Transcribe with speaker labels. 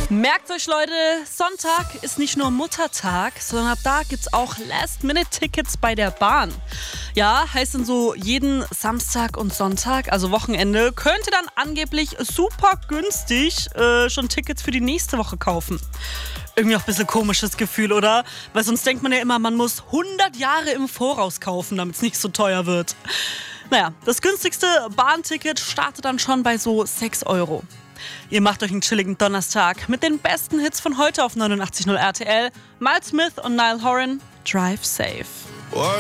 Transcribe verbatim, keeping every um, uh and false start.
Speaker 1: Merkt euch, Leute, Sonntag ist nicht nur Muttertag, sondern ab da gibt's auch Last-Minute-Tickets bei der Bahn. Ja, heißt dann so, jeden Samstag und Sonntag, also Wochenende, könnt ihr dann angeblich super günstig äh, schon Tickets für die nächste Woche kaufen. Irgendwie auch ein bisschen komisches Gefühl, oder? Weil sonst denkt man ja immer, man muss hundert Jahre im Voraus kaufen, damit es nicht so teuer wird. Naja, das günstigste Bahnticket startet dann schon bei so sechs Euro. Ihr macht euch einen chilligen Donnerstag mit den besten Hits von heute auf neunundachtzig Komma null R T L. Miles Smith und Niall Horan, Drive Safe.